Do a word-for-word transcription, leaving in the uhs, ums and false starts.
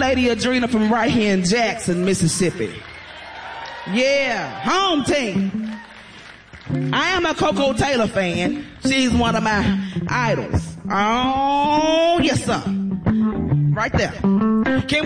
Lady Adrena from right here in Jackson, Mississippi. Yeah, home team. I am a Coco Taylor fan. She's one of my idols. Oh, yes, sir. Right there. Can we